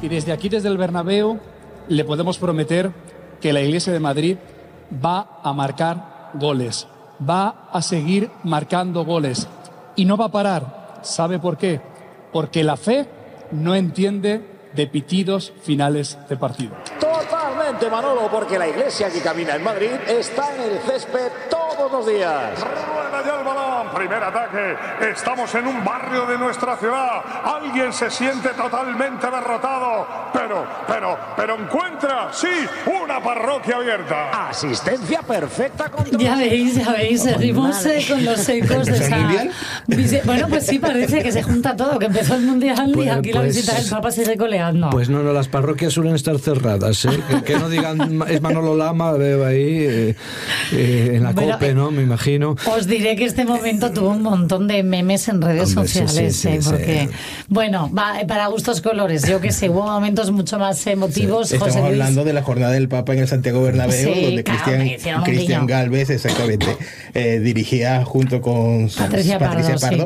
Y desde aquí, desde el Bernabéu, le podemos prometer que la Iglesia de Madrid va a marcar goles, va a seguir marcando goles y no va a parar. ¿Sabe por qué? Porque la fe no entiende de pitidos finales de partido. Totalmente, Manolo, porque la Iglesia que camina en Madrid está en el césped todos los días. Rueda ya el balón, primer ataque. Estamos en un barrio de nuestra ciudad. Alguien se siente totalmente derrotado, pero encuentra, sí, una parroquia abierta. Asistencia perfecta contra... Ya veis, seguimos con los ecos de esa... Bueno, pues sí, parece que se junta todo, que empezó el Mundial y aquí la visita del Papa sigue coleando. Pues no, las parroquias suelen estar cerradas, ¿eh? Que no digan, es Manolo Lama, veo ahí en la COPE, ¿no? Me imagino. Os diré que este momento tuvo un montón de memes en redes sociales, sí, porque, bueno, para gustos colores, yo que sé, hubo momentos mucho más emotivos. Estamos hablando de la jornada del Papa en el Santiago Bernabéu, donde Cristian Galvez, exactamente, dirigía junto con Patricia Pardo.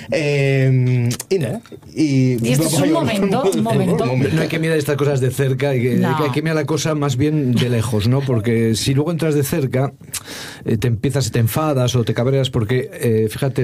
Y nada. Y esto es un momento. No hay que mirar estas cosas de cerca, hay que mirar la cosa más bien de lejos, ¿no? Porque si luego entras de cerca, te enfadas o te cabreas porque, fíjate,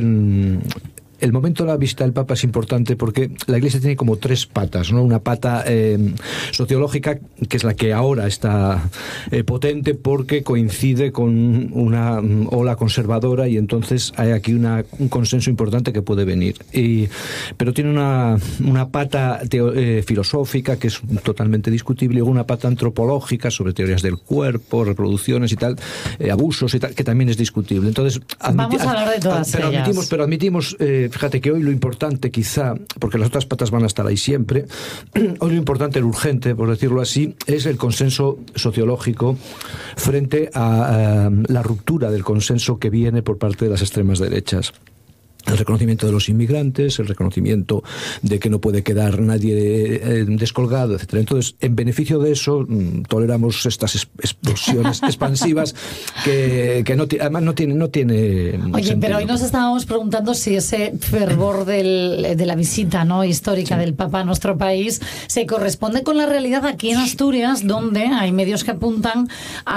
el momento de la visita del Papa es importante porque la Iglesia tiene como tres patas, ¿no? Una pata sociológica, que es la que ahora está potente porque coincide con una ola conservadora y entonces hay aquí un consenso importante que puede venir. Pero tiene una pata filosófica que es totalmente discutible y una pata antropológica sobre teorías del cuerpo, reproducciones y tal, abusos y tal, que también es discutible. Entonces, vamos a hablar de todas ellas. Pero admitimos fíjate que hoy lo importante quizá, porque las otras patas van a estar ahí siempre, hoy lo importante, lo urgente, por decirlo así, es el consenso sociológico frente a la ruptura del consenso que viene por parte de las extremas derechas. El reconocimiento de los inmigrantes, el reconocimiento de que no puede quedar nadie descolgado, etcétera. Entonces, en beneficio de eso, toleramos estas explosiones expansivas que además no tiene Oye, sentido. Pero hoy nos estábamos preguntando si ese fervor de la visita, ¿no?, histórica del Papa a nuestro país se corresponde con la realidad aquí en Asturias, donde hay medios que apuntan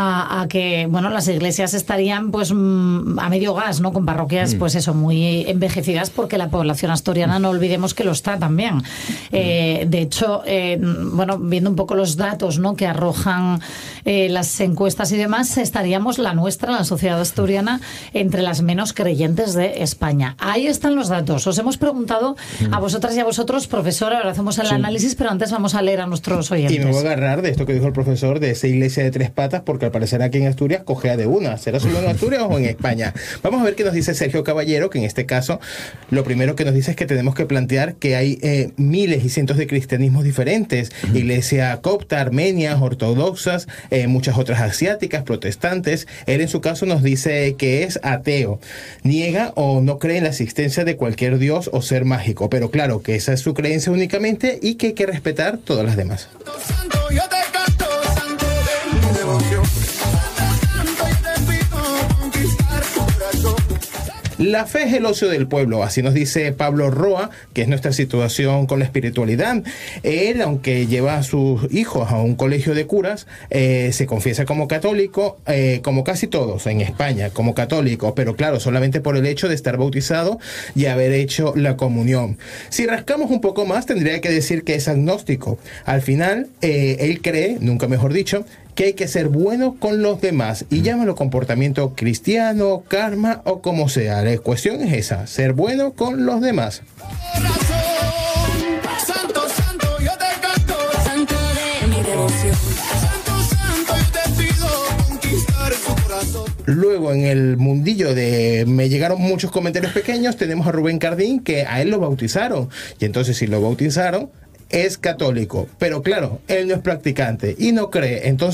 a que, bueno, las iglesias estarían pues a medio gas, ¿no?, con parroquias, pues eso, muy envejecidas, porque la población asturiana, no olvidemos que lo está también. De hecho, bueno, viendo un poco los datos, ¿no?, que arrojan las encuestas y demás, estaríamos la sociedad asturiana, entre las menos creyentes de España. Ahí están los datos. Os hemos preguntado a vosotras y a vosotros, profesor, ahora hacemos el análisis, pero antes vamos a leer a nuestros oyentes. Y me voy a agarrar de esto que dijo el profesor, de esa iglesia de tres patas, porque al parecer aquí en Asturias cojea de una. ¿Será solo en Asturias o en España? Vamos a ver qué nos dice Sergio Caballero, que en este caso lo primero que nos dice es que tenemos que plantear que hay miles y cientos de cristianismos diferentes. Iglesia copta, armenias, ortodoxas, muchas otras asiáticas, protestantes. Él en su caso nos dice que es ateo. Niega o no cree en la existencia de cualquier dios o ser mágico. Pero claro, que esa es su creencia únicamente y que hay que respetar todas las demás. La fe es el ocio del pueblo, así nos dice Pablo Roa, que es nuestra situación con la espiritualidad. Él, aunque lleva a sus hijos a un colegio de curas, se confiesa como católico, como casi todos en España, como católico, pero claro, solamente por el hecho de estar bautizado y haber hecho la comunión. Si rascamos un poco más, tendría que decir que es agnóstico. Al final, él cree, nunca mejor dicho, que hay que ser bueno con los demás, y llámalo comportamiento cristiano, karma o como sea. La cuestión es esa, ser bueno con los demás. Santo, santo, yo te canto, santo de mi devoción. Santo, santo, yo te pido conquistar su corazón. Luego, en el mundillo de me llegaron muchos comentarios pequeños, tenemos a Rubén Cardín, que a él lo bautizaron, y entonces si lo bautizaron, es católico, pero claro, él no es practicante y no cree, entonces